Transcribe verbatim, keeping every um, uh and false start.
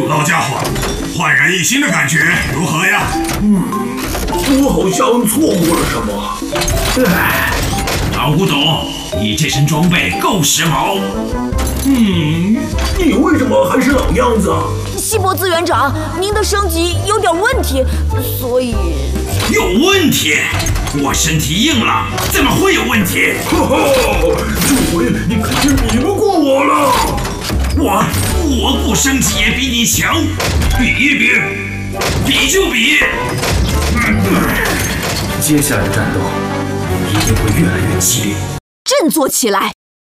老家伙，焕然一新的感觉如何呀？ 嗯，我好像错过了什么。 哎，老古董，你这身装备够时髦。 嗯，你为什么还是老样子啊？ 希伯兹园长，您的升级有点问题，所以…… 有问题？我身体硬朗，怎么会有问题？ 哈哈，这回你肯定比不过我了。 我我不升级也比你强，比一比，比就比。 接下来的战斗一定会越来越激烈。 振作起来！